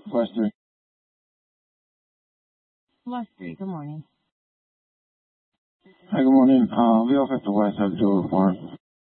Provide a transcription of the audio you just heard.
Western. Westry, good morning. Hi, good morning. We offer to West have Joe Farm.